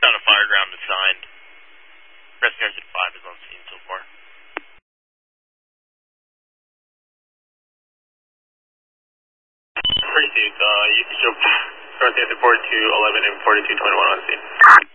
Not a fireground assigned. Rescue Engine 5 is on scene so far. Precinct, you can show Rescue Engine 4211 and 4221 on scene.